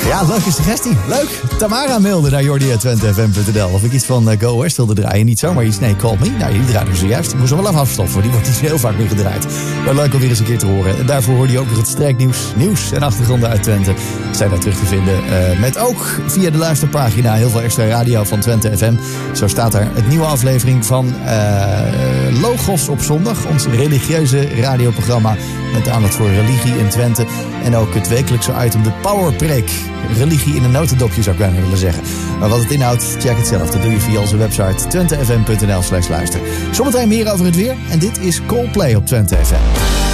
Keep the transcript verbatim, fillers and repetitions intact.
Ja, leuke suggestie. Leuk. Tamara mailde naar jordi at twente f m punt n l of ik iets van uh, Go West wilde draaien. Niet zomaar iets, nee, Call Me. Nou, die draaien we zojuist. Ik moest hem wel even afstoffen, die wordt niet heel vaak meer gedraaid. Maar leuk om weer eens een keer te horen. En daarvoor hoorde je ook nog het strijknieuws, nieuws en achtergronden uit Twente. Zijn daar terug te vinden. Uh, met ook via de luisterpagina heel veel extra radio van Twente F M. Zo staat daar het nieuwe aflevering van uh, Logos op zondag. Ons religieuze radioprogramma met aandacht voor religie in Twente. En ook het wekelijkse item de Powerpreek. Religie in een notendopje zou ik bijna willen zeggen. Maar wat het inhoudt, check het zelf. Dat doe je via onze website twente f m punt n l slash luister. Zometeen meer over het weer. En dit is Coldplay op Twente F M.